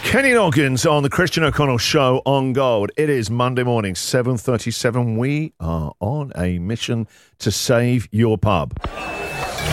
Kenny Loggins on the Christian O'Connell Show on Gold. It is Monday morning, 7:37. We are on a mission to save your pub.